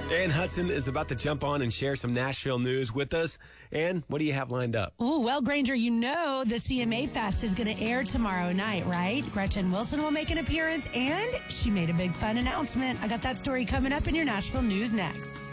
Ann Hudson is about to jump on and share some Nashville news with us. Ann, what do you have lined up? Ooh, well, Granger, you know the CMA Fest is going to air tomorrow night, right? Gretchen Wilson will make an appearance, and she made a big fun announcement. I got that story coming up in your Nashville news next.